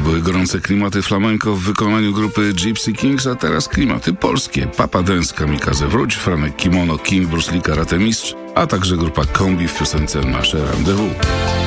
były gorące klimaty flamenco w wykonaniu grupy Gypsy Kings, a teraz klimaty polskie. Papa Dance, Kamikaze Wróć, Franek Kimono, King, Bruce Lee, Karate Mistrz, a także grupa Kombi w piosence Nasze Rendezvous.